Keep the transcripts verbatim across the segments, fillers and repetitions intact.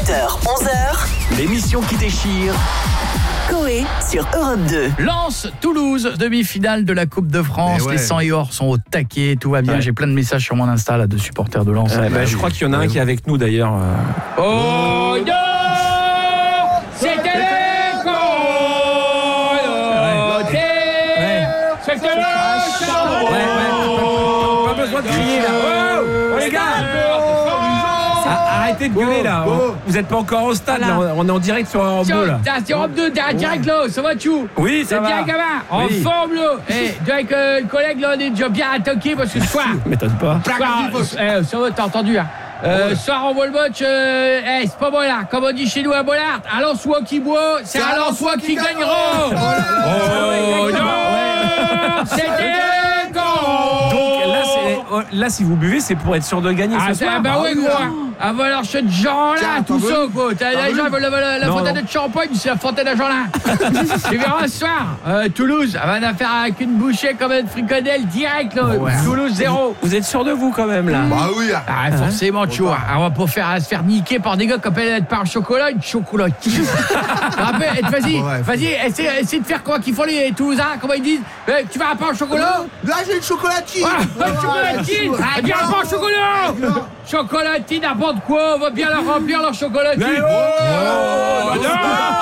huit heures, onze heures, l'émission qui déchire. Coé sur Europe deux. Lens, Toulouse, demi-finale de la Coupe de France. Ouais. Les cent et or sont au taquet, tout va bien. Ouais. J'ai plein de messages sur mon Insta là, de supporters de Lens. Ouais, bah, je crois qu'il y en a un qui est avec nous d'ailleurs. Oh non, c'était les Côtes, c'était le charbon. Pas besoin de crier là. Oh, les gars, arrêtez de gueuler là. Vous n'êtes pas encore au stade là. On est en direct sur Europe deux là. C'est Europe deux, t'es en direct là. Ça va, tu? Oui, ça va. C'est bien, gamin. En Oui. forme là. Eh, avec euh, le collègue là, on est déjà bien attaqué parce que ce soir. M'étonne pas. Eh, ça va, t'as entendu hein. Euh, ce soir on voit le match, euh, hey, c'est pas bon là, comme on dit chez nous à Bollard, un Lensois qui boit, c'est un Lensois qui gagnera. Oh non, c'était Donc là, c'est, là, si vous buvez, c'est pour être sûr de gagner ah, ce soir. Bah oui, gros. Avant leur chute de Jean là, tout ça, quoi. T'as les gens veulent la, la non, fontaine non. de champagne, c'est la fontaine à Jean là. Tu verras ce soir. Euh, Toulouse, on va faire avec une bouchée comme une fricadelle direct là. Ouais. Toulouse zéro. Vous êtes sûr de vous quand même là? Bah oui. Ah, forcément, tu vois. On va pas faire se faire niquer par des gars qui appellent être par un chocolat, une chocolatine. Rappelle, vas-y, vas-y, essaie, essaie de faire quoi qu'ils font les Toulousains, comment ils disent. Eh, tu vas à pain au chocolat? Là, j'ai une chocolatine. Ah, une chocolatine. Ah, viens pas au chocolat. Chocolatine, n'importe quoi, on va bien la remplir leur chocolatine. Mais oh, non,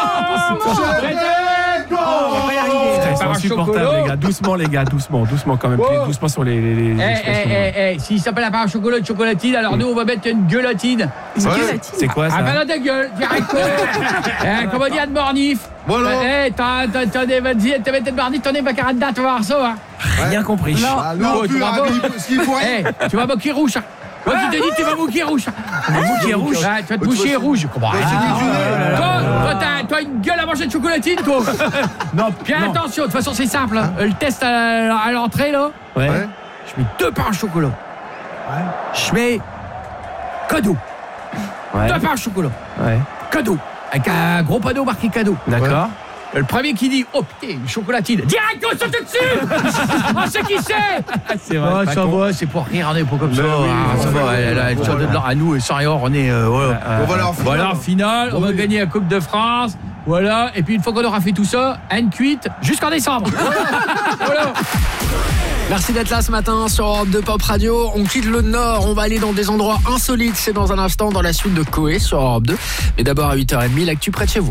c'est insupportable les gars, doucement les gars, doucement, doucement quand même, oh. doucement sur les, les, les Eh, expressions. eh, eh, eh, s'il s'appelle à part un chocolat de chocolatine, alors nous on va mettre une gueulatine. Ouais. C'est quoi ça? Ah ben là ta gueule, direct. Eh, comme on dit Anne Mornif. Voilà. Eh, t'as t'as t'as des vas-y, t'as des Mornif, t'en es ma carade, tu vas voir ça. Hein. Rien compris. Ah, non, Oh, plus, tu vas hein, pas- mais ce qu'il faut. Eh, tu vas moquer rouge. Hein. Moi qui te dis tu vas moquer rouge. Moquer rouge. Ah, tu vas te boucher rouge. Comment Ouais, ah, c'est ah, dit, toi, toi, t'as, toi une gueule à manger de chocolatine, toi. Non, Bien non. attention, de toute façon c'est simple. Hein. Le test à, à l'entrée là. Ouais. Ouais. Je mets deux pains au chocolat. Ouais. Je mets cadeau. Ouais. Deux pains au chocolat. Ouais. Cadeau. Avec un gros panneau marqué cadeau. D'accord. Le premier qui dit oh putain, une chocolatine. Direct, on saute dessus. On sait qui c'est. C'est vrai. Oh, pas ça con. va, c'est pour rire, on est pas comme ça. Mais oui, Ah, ça ouais, va, ouais, elle, elle, elle ouais, sort de ouais. là à nous et sans et or, on est. Euh, voilà. On va leur Voilà, en finale, on va Oui. gagner la Coupe de France. Voilà, et puis une fois qu'on aura fait tout ça, une cuite jusqu'en décembre. Voilà. Merci d'être là ce matin sur Europe deux Pop Radio. On quitte le Nord, on va aller dans des endroits insolites. C'est dans un instant dans la suite de Coé sur Europe deux. Mais d'abord à huit heures trente, l'actu près de chez vous.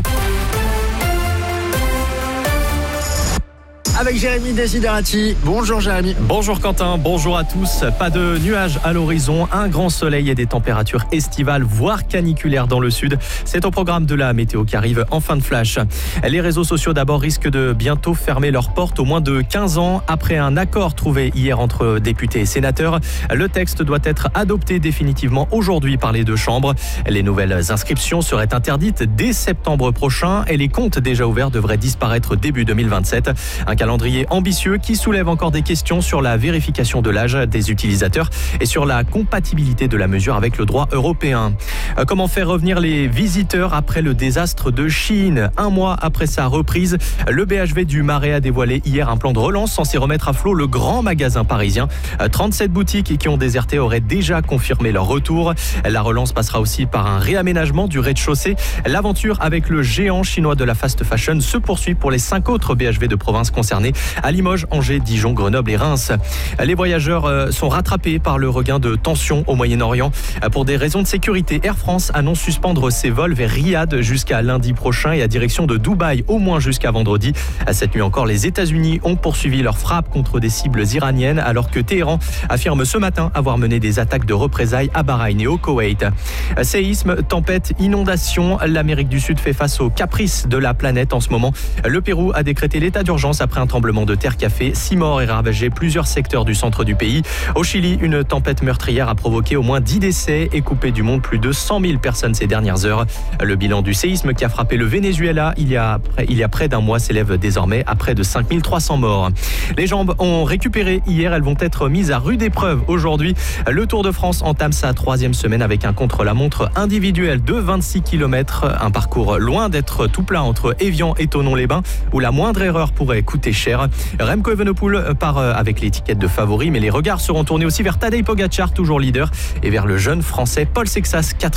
Avec Jérémy Desiderati. Bonjour Jérémy. Bonjour Quentin, bonjour à tous. Pas de nuages à l'horizon, un grand soleil et des températures estivales, voire caniculaires dans le sud. C'est au programme de la météo qui arrive en fin de flash. Les réseaux sociaux d'abord risquent de bientôt fermer leurs portes au moins de quinze ans. Après un accord trouvé hier entre députés et sénateurs, le texte doit être adopté définitivement aujourd'hui par les deux chambres. Les nouvelles inscriptions seraient interdites dès septembre prochain et les comptes déjà ouverts devraient disparaître début deux mille vingt-sept. Un calendrier ambitieux qui soulève encore des questions sur la vérification de l'âge des utilisateurs et sur la compatibilité de la mesure avec le droit européen. Comment faire revenir les visiteurs après le désastre de Chine? Un mois après sa reprise, le B H V du Marais a dévoilé hier un plan de relance censé remettre à flot le grand magasin parisien. trente-sept boutiques qui ont déserté auraient déjà confirmé leur retour. La relance passera aussi par un réaménagement du rez-de-chaussée. L'aventure avec le géant chinois de la fast fashion se poursuit pour les cinq autres B H V de province concernés à Limoges, Angers, Dijon, Grenoble et Reims. Les voyageurs sont rattrapés par le regain de tension au Moyen-Orient. Pour des raisons de sécurité, Air France annonce suspendre ses vols vers Riyad jusqu'à lundi prochain et à direction de Dubaï au moins jusqu'à vendredi. Cette nuit encore, les États-Unis ont poursuivi leur frappe contre des cibles iraniennes alors que Téhéran affirme ce matin avoir mené des attaques de représailles à Bahreïn et au Koweït. Séisme, tempête, inondation, l'Amérique du Sud fait face aux caprices de la planète en ce moment. Le Pérou a décrété l'état d'urgence après un tremblement de terre qui a fait six morts et ravagé plusieurs secteurs du centre du pays. Au Chili, une tempête meurtrière a provoqué au moins dix décès et coupé du monde plus de cent mille personnes ces dernières heures. Le bilan du séisme qui a frappé le Venezuela il y a, il y a près d'un mois s'élève désormais à près de cinq mille trois cents morts. Les jambes ont récupéré hier, elles vont être mises à rude épreuve aujourd'hui. Le Tour de France entame sa troisième semaine avec un contre-la-montre individuel de vingt-six kilomètres. Un parcours loin d'être tout plat entre Évian et Thonon-les-Bains où la moindre erreur pourrait coûter cher. Remco Evenepoel part avec l'étiquette de favori, mais les regards seront tournés aussi vers Tadej Pogačar, toujours leader, et vers le jeune français Paul Sexas, quatrième.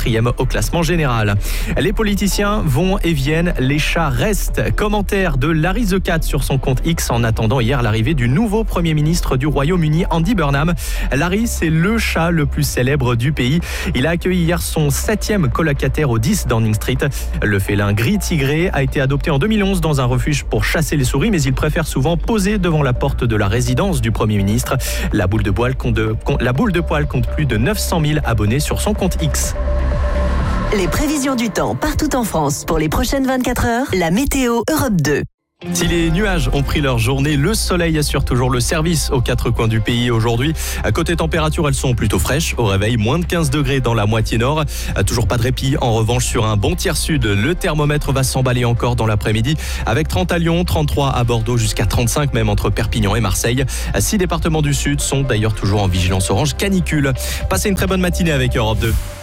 quatrième au classement général. Les politiciens vont et viennent, les chats restent. Commentaire de Larry The Cat sur son compte X en attendant hier l'arrivée du nouveau Premier ministre du Royaume-Uni, Andy Burnham. Larry, c'est le chat le plus célèbre du pays. Il a accueilli hier son septième colocataire au dix Downing Street. Le félin gris tigré a été adopté en deux mille onze dans un refuge pour chasser les souris, mais il préfère souvent poser devant la porte de la résidence du Premier ministre. La boule de poil compte, de, la boule de poil compte plus de neuf cent mille abonnés sur son compte X. Les prévisions du temps partout en France pour les prochaines vingt-quatre heures, la météo Europe deux. Si les nuages ont pris leur journée, le soleil assure toujours le service aux quatre coins du pays aujourd'hui. À côté température, elles sont plutôt fraîches. Au réveil, moins de quinze degrés dans la moitié nord. Toujours pas de répit. En revanche, sur un bon tiers sud, le thermomètre va s'emballer encore dans l'après-midi. Avec trente à Lyon, trente-trois à Bordeaux, jusqu'à trente-cinq même entre Perpignan et Marseille. Six départements du sud sont d'ailleurs toujours en vigilance orange canicule. Passez une très bonne matinée avec Europe deux.